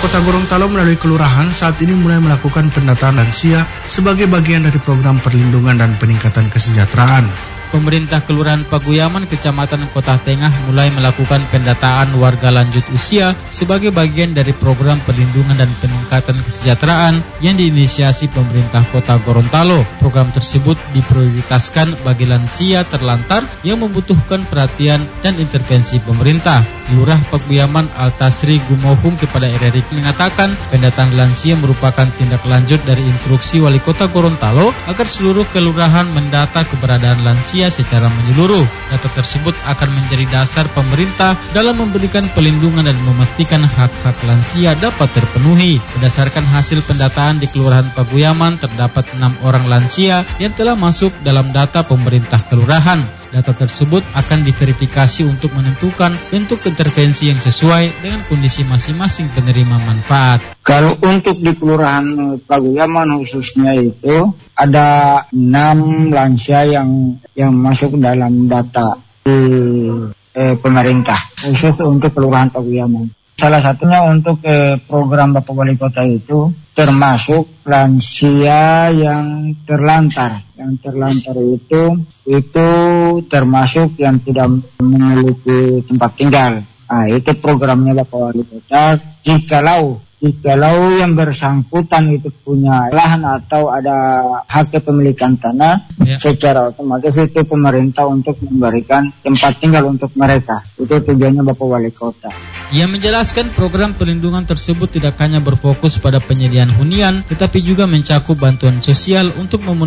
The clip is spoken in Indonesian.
Kota Gorontalo melalui kelurahan saat ini mulai melakukan pendataan lansia sebagai bagian dari program perlindungan dan peningkatan kesejahteraan. Pemerintah Kelurahan Paguyaman, Kecamatan Kota Tengah mulai melakukan pendataan warga lanjut usia sebagai bagian dari program perlindungan dan peningkatan kesejahteraan yang diinisiasi pemerintah Kota Gorontalo. Program tersebut diprioritaskan bagi lansia terlantar yang membutuhkan perhatian dan intervensi pemerintah. Lurah Paguyaman Altasri Gumohum kepada RRI mengatakan pendataan lansia merupakan tindak lanjut dari instruksi Wali Kota Gorontalo agar seluruh kelurahan mendata keberadaan lansia secara menyeluruh. Data tersebut akan menjadi dasar pemerintah dalam memberikan pelindungan dan memastikan hak-hak lansia dapat terpenuhi. Berdasarkan hasil pendataan di Kelurahan Paguyaman, terdapat 6 orang lansia yang telah masuk dalam data pemerintah kelurahan. Data tersebut akan diverifikasi untuk menentukan bentuk intervensi yang sesuai dengan kondisi masing-masing penerima manfaat. Kalau untuk di Kelurahan Paguyaman khususnya itu ada 6 lansia yang masuk dalam data pemerintah khusus untuk Kelurahan Paguyaman. Salah satunya untuk program Bapak Wali Kota itu termasuk lansia yang terlantar. Yang terlantar itu termasuk yang tidak memiliki tempat tinggal. Nah, itu programnya Bapak Wali Kota. Jikalau yang bersangkutan itu punya lahan atau ada hak kepemilikan tanah, secara otomatis itu pemerintah untuk memberikan tempat tinggal untuk mereka. Itu tujuannya Bapak Wali Kota. Ia menjelaskan program perlindungan tersebut tidak hanya berfokus pada penyediaan hunian, tetapi juga mencakup bantuan sosial untuk memenuhi